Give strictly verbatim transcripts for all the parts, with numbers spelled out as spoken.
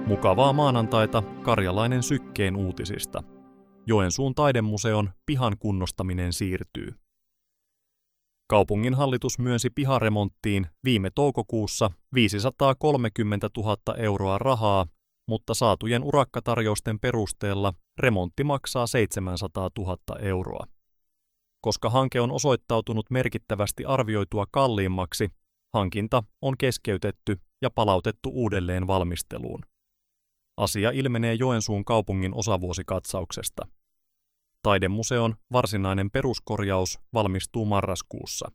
Mukavaa maanantaita Karjalainen Sykkeen uutisista. Joensuun taidemuseon pihan kunnostaminen siirtyy. Kaupunginhallitus myönsi piharemonttiin viime toukokuussa viisisataakolmekymmentätuhatta euroa rahaa, mutta saatujen urakkatarjousten perusteella remontti maksaa seitsemänsataatuhatta euroa. Koska hanke on osoittautunut merkittävästi arvioitua kalliimmaksi, hankinta on keskeytetty ja palautettu uudelleen valmisteluun. Asia ilmenee Joensuun kaupungin osavuosikatsauksesta. Taidemuseon varsinainen peruskorjaus valmistuu marraskuussa.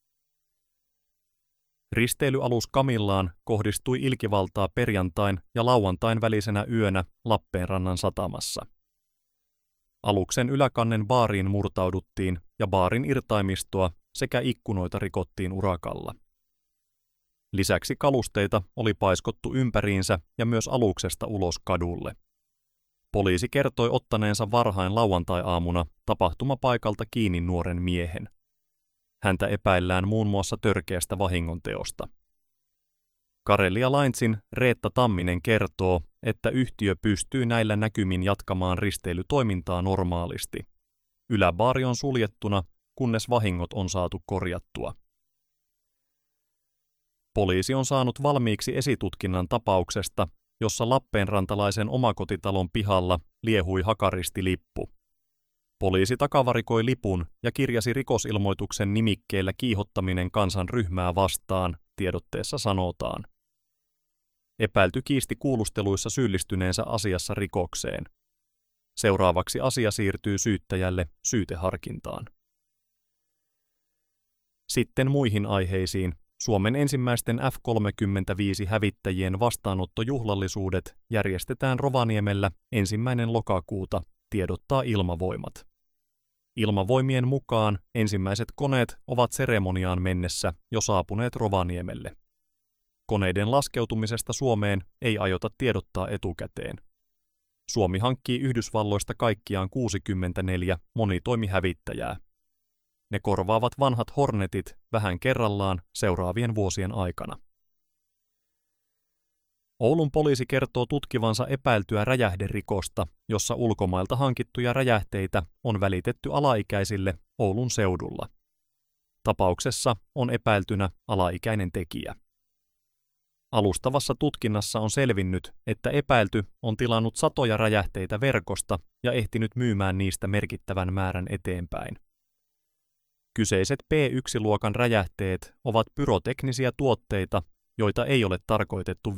Risteilyalus Camillaan kohdistui ilkivaltaa perjantain ja lauantain välisenä yönä Lappeenrannan satamassa. Aluksen yläkannen baariin murtauduttiin ja baarin irtaimistoa sekä ikkunoita rikottiin urakalla. Lisäksi kalusteita oli paiskottu ympäriinsä ja myös aluksesta ulos kadulle. Poliisi kertoi ottaneensa varhain lauantai-aamuna tapahtumapaikalta kiinni nuoren miehen. Häntä epäillään muun muassa törkeästä vahingonteosta. Karelia Linesin Reetta Tamminen kertoo, että yhtiö pystyy näillä näkymin jatkamaan risteilytoimintaa normaalisti. Yläbaari on suljettuna, kunnes vahingot on saatu korjattua. Poliisi on saanut valmiiksi esitutkinnan tapauksesta, jossa lappeenrantalaisen omakotitalon pihalla liehui hakaristilippu. Poliisi takavarikoi lipun ja kirjasi rikosilmoituksen nimikkeellä kiihottaminen kansanryhmää vastaan, tiedotteessa sanotaan. Epäilty kiisti kuulusteluissa syyllistyneensä asiassa rikokseen. Seuraavaksi asia siirtyy syyttäjälle syyteharkintaan. Sitten muihin aiheisiin. Suomen ensimmäisten F kolmekymmentäviisi-hävittäjien vastaanottojuhlallisuudet järjestetään Rovaniemellä ensimmäinen lokakuuta, tiedottaa Ilmavoimat. Ilmavoimien mukaan ensimmäiset koneet ovat seremoniaan mennessä jo saapuneet Rovaniemelle. Koneiden laskeutumisesta Suomeen ei aiota tiedottaa etukäteen. Suomi hankkii Yhdysvalloista kaikkiaan kuusikymmentäneljä monitoimihävittäjää. Ne korvaavat vanhat Hornetit vähän kerrallaan seuraavien vuosien aikana. Oulun poliisi kertoo tutkivansa epäiltyä räjähderikosta, jossa ulkomailta hankittuja räjähteitä on välitetty alaikäisille Oulun seudulla. Tapauksessa on epäiltynä alaikäinen tekijä. Alustavassa tutkinnassa on selvinnyt, että epäilty on tilannut satoja räjähteitä verkosta ja ehtinyt myymään niistä merkittävän määrän eteenpäin. Kyseiset P yksi-luokan räjähteet ovat pyroteknisiä tuotteita, joita ei ole tarkoitettu